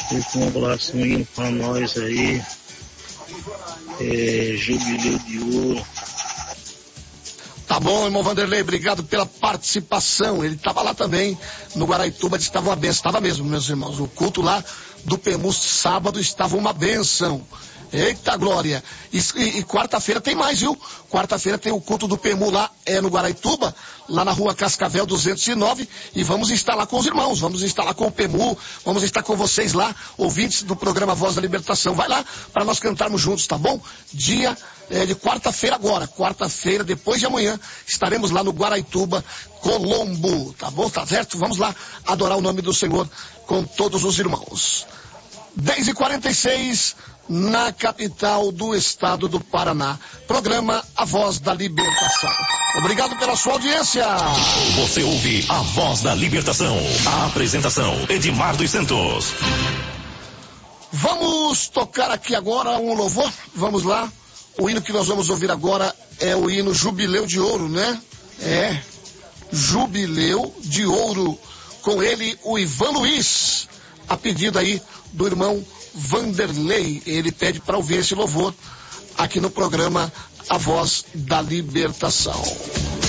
Fica um abracinho pra nós aí. Jubileu de Ouro. Tá bom, irmão Vanderlei, obrigado pela participação. Ele estava lá também no Guaraituba, disse que estava uma benção. Estava mesmo, meus irmãos. O culto lá do PEMU sábado estava uma benção. Eita glória! E quarta-feira tem mais, viu? Quarta-feira tem o culto do PEMU lá no Guaraituba, lá na rua Cascavel 209, e vamos estar lá com os irmãos, vamos estar lá com o PEMU, vamos estar com vocês lá, ouvintes do programa Voz da Libertação. Vai lá para nós cantarmos juntos, tá bom? Dia de quarta-feira agora, quarta-feira, depois de amanhã, estaremos lá no Guaraituba, Colombo, tá bom? Tá certo? Vamos lá adorar o nome do Senhor com todos os irmãos. 10h46 na capital do estado do Paraná. Programa A Voz da Libertação. Obrigado pela sua audiência. Você ouve A Voz da Libertação. A apresentação, Edmar dos Santos. Vamos tocar aqui agora um louvor. Vamos lá. O hino que nós vamos ouvir agora é o hino Jubileu de Ouro, né? Jubileu de Ouro. Com ele, o Ivan Luiz. A pedido aí do irmão Vanderlei. Ele pede para ouvir esse louvor aqui no programa A Voz da Libertação.